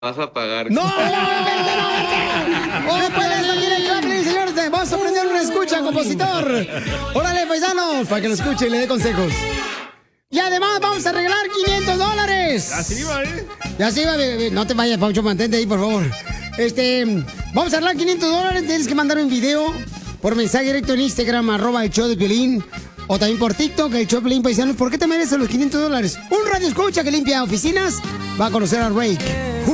vas a pagar. ¡No! ¡Verte, no, verte! Después de esto viene el Chaplin, señores. Vamos a aprender una escucha, compositor. Órale, paisanos, para que lo escuche y le dé consejos. Y además vamos a regalar $500. Así va, ¿eh? Ya se iba, no te vayas, Paucho, mantente ahí, por favor. Vamos a regalar $500. Tienes que mandar un video por mensaje directo en Instagram, @el-show-de-Piolín. O también por TikTok, el show de Piolín, paisanos. ¿Por qué te mereces los $500? Un radio escucha que limpia oficinas va a conocer a Rake.